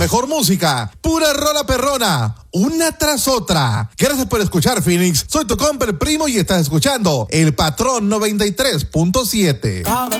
mejor música, pura rola perrona, una tras otra. Gracias por escuchar, Phoenix. Soy tu compa, el primo, y estás escuchando El Patrón 93.7.